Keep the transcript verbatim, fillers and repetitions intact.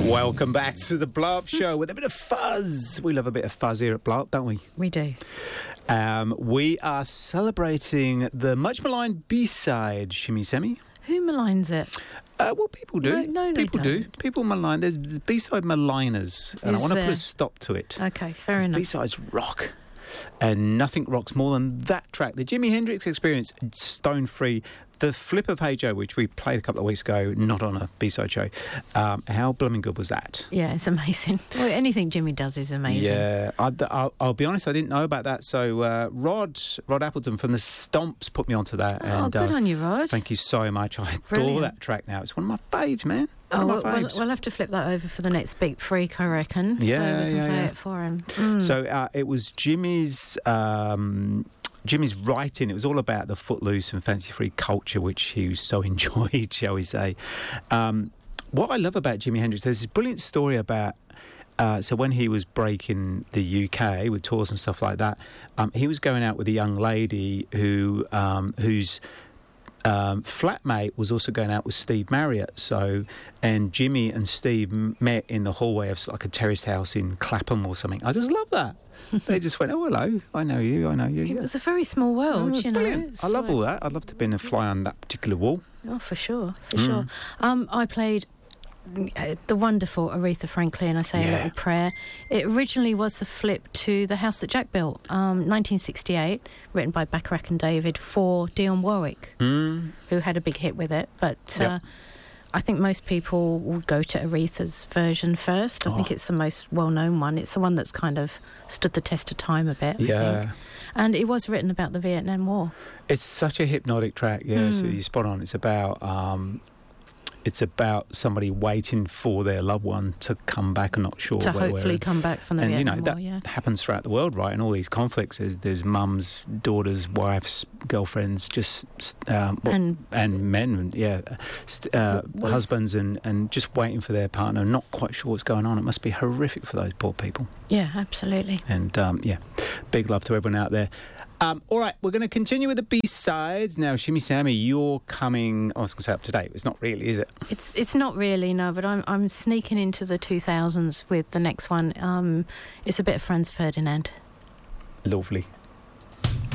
Welcome back to the Blow Up Show with a bit of fuzz. We love a bit of fuzz here at Blow Up, don't we? We do. Um, we are celebrating the much maligned B-side, Shimmy Semi. Who maligns it? Uh, well, people do. No, no they people don't. do. People malign. There's B-side maligners, and Is I want to there? put a stop to it. Okay, fair enough. B-sides rock, and nothing rocks more than that track. The Jimi Hendrix Experience, Stone Free. The Flip of Hey Joe, which we played a couple of weeks ago, not on a B-side show. Um, how blooming good was that? Yeah, it's amazing. Well, anything Jimmy does is amazing. Yeah, I, I'll, I'll be honest, I didn't know about that. So uh, Rod Rod Appleton from the Stomps put me onto that. Oh, and, good uh, on you, Rod. Thank you so much. I adore Brilliant. that track now. It's one of my faves, man. One Oh, of well, my we'll, faves. we'll have to flip that over for the next Beat Freak, I reckon. Yeah, so we can yeah, play yeah. it for him. Mm. So uh, it was Jimmy's um, Jimmy's writing. It was all about the footloose and fancy free culture, which he so enjoyed, shall we say. Um, what I love about Jimi Hendrix, there's this brilliant story about. Uh, so when he was breaking the U K with tours and stuff like that, um, he was going out with a young lady who um, whose um, flatmate was also going out with Steve Marriott. So, and Jimmy and Steve m- met in the hallway of like a terraced house in Clapham or something. I just love that. They just went, oh, hello, I know you, I know you. It was a very small world, Oh, you know. brilliant. It's I love like- all that. I'd love to be in a fly on that particular wall. Oh, for sure, for Mm. sure. Um, I played uh, the wonderful Aretha Franklin, I Say Yeah. a Little Prayer. It originally was the flip to The House That Jack Built, um, nineteen sixty-eight, written by Bacharach and David for Dionne Warwick, Mm. who had a big hit with it. But uh, Yep. I think most people would go to Aretha's version first. I think Oh. it's the most well-known one. It's the one that's kind of stood the test of time a bit, I Yeah. think. And it was written about the Vietnam War. It's such a hypnotic track, yeah. So Mm. you're spot on. It's about um, it's about somebody waiting for their loved one to come back and not sure to where, hopefully where. come back from the And you know Vietnam that War, yeah. happens throughout the world, right? And all these conflicts, there's, there's mums, daughters, wives, girlfriends, just um, well, And and men, yeah, st- uh, Was- husbands, and, and just waiting for their partner, not quite sure what's going on. It must be horrific for those poor people. yeah, absolutely. And um, yeah, big love to everyone out there. Um, all right, we're going to continue with the B-sides. Now, Shimmy Sammy, you're coming, I was going to say up to date, but it's not really, is it? It's it's not really, no, but I'm I'm sneaking into the two thousands with the next one. Um, it's a bit of Franz Ferdinand. Lovely.